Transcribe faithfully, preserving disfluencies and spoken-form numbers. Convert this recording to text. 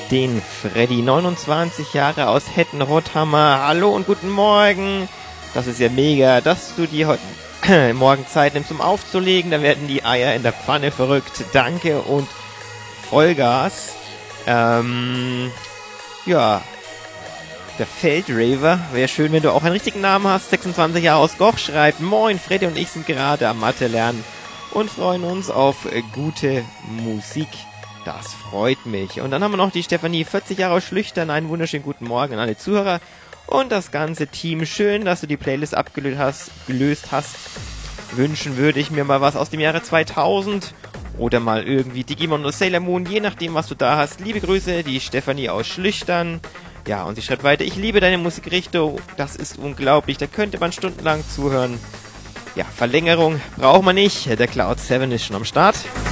den Freddy, neunundzwanzig Jahre aus Hetten-Rotthammer. Hallo und guten Morgen. Das ist ja mega, dass du dir heute morgen Zeit nimmst, um aufzulegen. Da werden die Eier in der Pfanne verrückt. Danke und Vollgas. Ähm, ja, der Feldraver. Wäre schön, wenn du auch einen richtigen Namen hast. sechsundzwanzig Jahre aus Goch schreibt: Moin, Freddy und ich sind gerade am Mathe lernen und freuen uns auf gute Musik. Das freut mich. Und dann haben wir noch die Stefanie, vierzig Jahre aus Schlüchtern. Einen wunderschönen guten Morgen an alle Zuhörer und das ganze Team. Schön, dass du die Playlist abgelöst hast. Gelöst hast. Wünschen würde ich mir mal was aus dem Jahre zweitausend oder mal irgendwie Digimon oder Sailor Moon, je nachdem, was du da hast. Liebe Grüße, die Stefanie aus Schlüchtern. Ja, und sie schreibt weiter: Ich liebe deine Musikrichtung. Das ist unglaublich. Da könnte man stundenlang zuhören. Ja, Verlängerung braucht man nicht. Der Cloud sieben ist schon am Start.